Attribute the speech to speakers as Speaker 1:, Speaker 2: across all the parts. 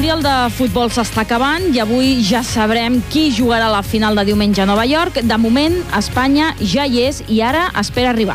Speaker 1: Mundial de Futbol s'està acabant i avui ja sabrem qui jugarà la final de diumenge a Nova York. De moment, Espanya ja hi és i ara espera arribar.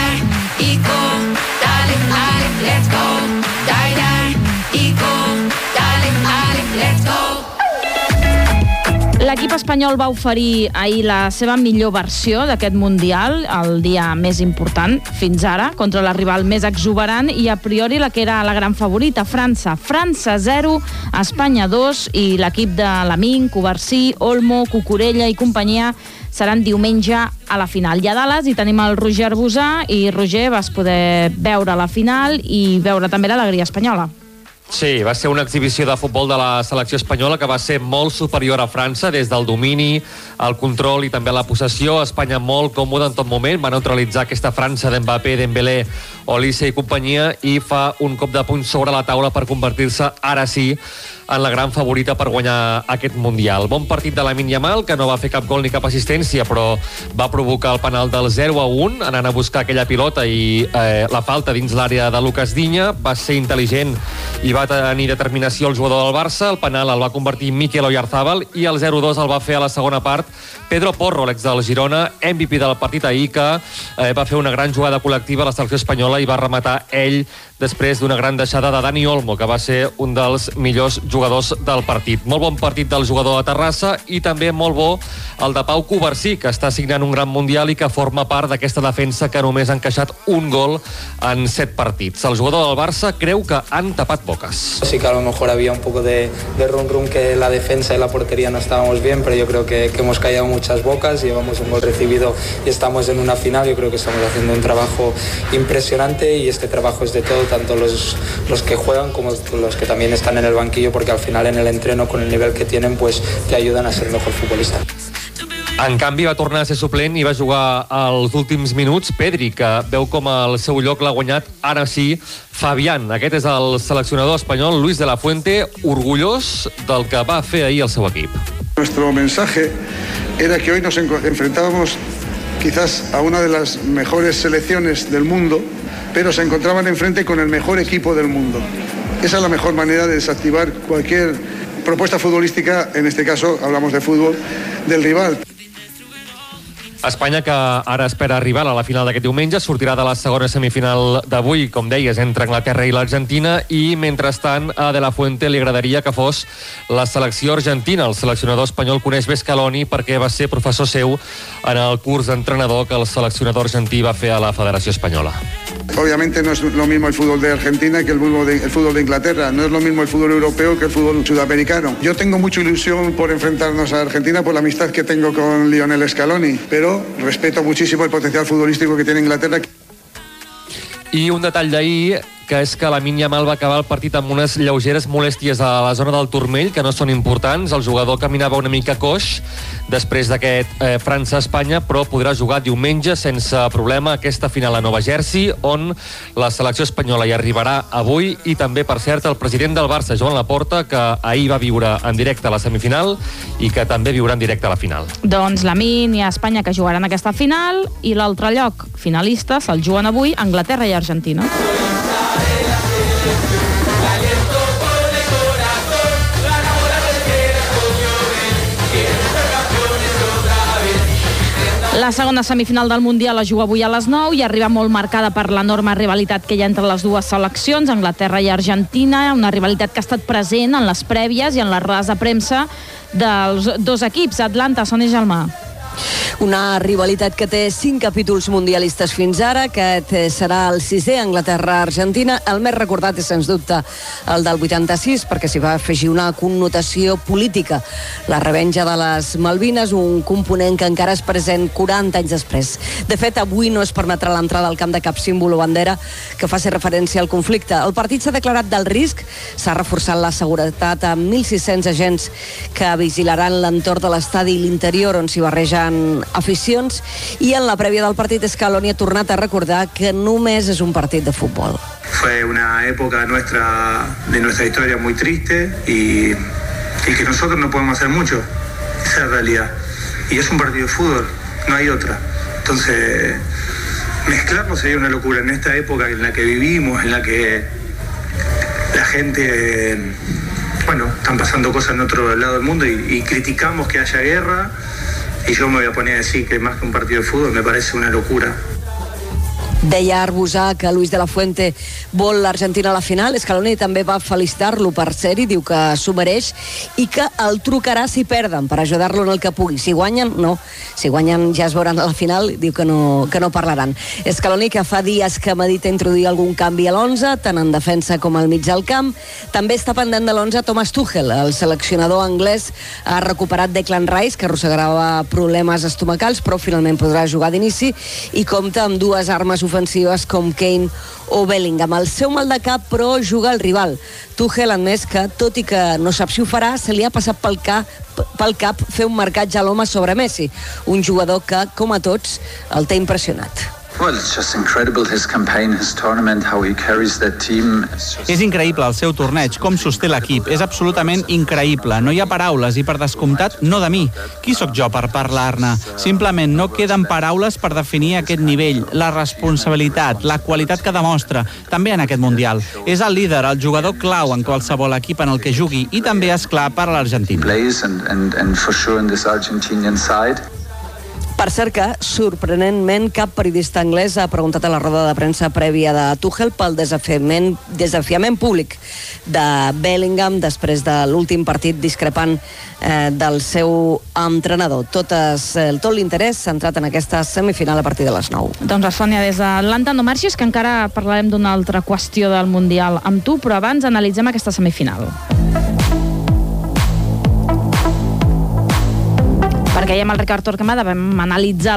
Speaker 1: L'equip espanyol va oferir ahir la seva millor versió d'aquest Mundial, el dia més important fins ara, contra la rival més exuberant i a priori la que era la gran favorita, França. França 0, Espanya 2 i l'equip de Lamine, Covarsí, Olmo, Cucurella i companyia seran diumenge a la final. I a Dallas hi tenim el Roger Arbusà i Roger, vas poder veure la final i veure també l'alegria espanyola.
Speaker 2: Sí, va ser una exhibició de futbol de la selecció espanyola que va ser molt superior a França des del domini, el control i també la possessió. Espanya molt còmoda en tot moment, va neutralitzar aquesta França d'Mbappé, Dembélé, Olise i companyia i fa un cop de puny sobre la taula per convertir-se, ara sí, en la gran favorita per guanyar aquest Mundial. Bon partit de Lamine Yamal, que no va fer cap gol ni cap assistència, però va provocar el penal del 0-1, anant a buscar aquella pilota i la falta dins l'àrea de Lucas Digne. Va ser intel·ligent i va tenir determinació el jugador del Barça. El penal el va convertir Mikel Oyarzabal i el 0-2 el va fer a la segona part Pedro Porro, l'ex del Girona, MVP del partit ahir, que va fer una gran jugada col·lectiva a la selecció espanyola i va rematar ell després d'una gran deixada de Dani Olmo, que va ser un dels millors jugadors del partit. Molt bon partit del jugador de Terrassa i també molt bo el de Pau Covarsí, que està signant un gran Mundial i que forma part d'aquesta defensa que només ha encaixat un gol en 7 partits. El jugador del Barça creu que han tapat boques.
Speaker 3: Sí que a lo mejor había un poco de rum que la defensa y la portería no estábamos bien, pero yo creo que hemos callado muchas bocas, llevamos un gol recibido y estamos en una final. Yo creo que estamos haciendo un trabajo impresionante y este trabajo es de todo, tanto los que juegan como los que también están en el banquillo, porque al final en el entreno con el nivel que tienen pues te ayudan a ser mejor futbolista.
Speaker 2: En canvi, va tornar a ser suplent i va jugar als últims minuts Pedri, que veu com el seu lloc l'ha guanyat, ara sí, Fabián. Aquest és el seleccionador espanyol, Luis de la Fuente, orgullós del que va fer ahir el seu equip.
Speaker 4: Nuestro mensaje era que hoy nos enfrentábamos quizás a una de las mejores selecciones del mundo, pero se encontraban enfrente con el mejor equipo del mundo. Esa es la mejor manera de desactivar cualquier propuesta futbolística, en este caso hablamos de fútbol, del rival.
Speaker 2: Espanya, que ara espera arribar a la final d'aquest diumenge, sortirà de la segona semifinal d'avui, com deies, entre Anglaterra i l'Argentina, i mentrestant a De La Fuente li agradaria que fos la selecció argentina. El seleccionador espanyol coneix bé Scaloni perquè va ser professor seu en el curs d'entrenador que el seleccionador argentí va fer a la Federació Espanyola.
Speaker 4: Obviamente no es lo mismo el fútbol de Argentina que el fútbol de Inglaterra, no es lo mismo el fútbol europeo que el fútbol sudamericano. Yo tengo mucha ilusión por enfrentarnos a Argentina por la amistad que tengo con Lionel Scaloni, pero respeto muchísimo el potencial futbolístico que tiene Inglaterra.
Speaker 2: I un detall d'ahir, que és que Lamine Yamal va acabar el partit amb unes lleugeres molèsties a la zona del turmell, que no són importants. El jugador caminava una mica coix després d'aquest França-Espanya, però podrà jugar diumenge sense problema aquesta final a Nova Jersey, on la selecció espanyola hi arribarà avui, i també, per cert, el president del Barça, Joan Laporta, que ahir va viure en directe a la semifinal i que també viurà en directe a la final.
Speaker 1: Doncs Lamine i Espanya, que jugaran aquesta final, i l'altre lloc finalista se'l juguen avui Anglaterra i Argentina. La segona semifinal del Mundial la juga avui a les 9 i arriba molt marcada per l'enorme rivalitat que hi ha entre les dues seleccions, Anglaterra i Argentina, una rivalitat que ha estat present en les prèvies i en les rodes de premsa dels dos equips. Atlanta, Sònia Gelmà.
Speaker 5: Una rivalitat que té 5 capítols mundialistes fins ara. Aquest serà el 6è, Anglaterra-Argentina. El més recordat és, sens dubte, el del 86, perquè s'hi va afegir una connotació política. La revenja de les Malvines, un component que encara és present 40 anys després. De fet, avui no es permetrà l'entrada al camp de cap símbol o bandera que faci referència al conflicte. El partit s'ha declarat d'alt risc, s'ha reforçat la seguretat amb 1.600 agents que vigilaran l'entorn de l'estadi i l'interior on s'hi barregen aficions, i en la prèvia del partit Scaloni ha tornat a recordar que només és un partit de futbol.
Speaker 6: Fue una época de nuestra historia muy triste y que nosotros no podemos hacer mucho. Esa es la realidad. Y es un partido de fútbol, no hay otra. Entonces, mezclarlo sería una locura en esta época en la que vivimos, en la que la gente bueno, están pasando cosas en otro lado del mundo y criticamos que haya guerra, y yo me voy a poner a decir que más que un partido de fútbol me parece una locura.
Speaker 5: Deia Arbusà que Luis de la Fuente vol l'Argentina a la final. Scaloni també va felicitar-lo per ser-hi, diu que s'ho mereix i que el trucarà si perden per ajudar-lo en el que pugui. Si guanyen, no. Si guanyen ja es veuran a la final, diu que no parlaran. Scaloni, que fa dies que medita introduir algun canvi a l'11, tant en defensa com al mig del camp. També està pendent de l'11 Thomas Tuchel. El seleccionador anglès ha recuperat Declan Rice, que arrossegava problemes estomacals, però finalment podrà jugar d'inici i compta amb dues armes ofensives com Kane o Bellingham. El seu mal de cap, però, juga al rival. Tuchel ha admès que, tot i que no sap si ho farà, se li ha passat pel cap fer un marcatge a l'home sobre Messi, un jugador que, com a tots, el té impressionat.
Speaker 7: Well, it's just incredible, his campaign, his tournament, how he carries that team.
Speaker 8: És increïble el seu torneig, com sosté l'equip. És absolutament increïble. No hi ha paraules i, per descomptat, no de mi. Qui sóc jo per parlar-ne? Simplement no queden paraules per definir aquest nivell, la responsabilitat, la qualitat que demostra, també en aquest Mundial. És el líder, el jugador clau en qualsevol equip en el que jugui i també, és clar, per a l'Argentina.
Speaker 7: And for sure in this Argentinian side.
Speaker 5: Per cert que, sorprenentment, cap periodista anglès ha preguntat a la roda de premsa prèvia de Tuchel pel desafiament públic de Bellingham després de l'últim partit discrepant del seu entrenador. Tot l'interès centrat en aquesta semifinal a partir de les 9.
Speaker 1: Doncs, Sònia, des d'Atlanta no marxis, que encara parlarem d'una altra qüestió del Mundial amb tu, però abans analitzem aquesta semifinal. Perquè ja amb el Ricard Torquemada vam analitzar